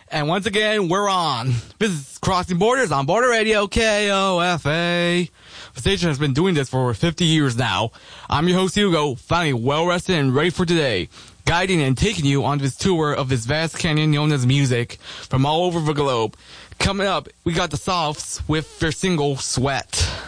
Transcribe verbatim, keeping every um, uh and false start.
And once again, we're on. This is Crossing Borders on Border Radio, K O F A. The station has been doing this for over fifty years now. I'm your host, Hugo, finally well-rested and ready for today, guiding and taking you on this tour of this vast canyon known as music from all over the globe. Coming up, we got the Softs with their single, Sweat.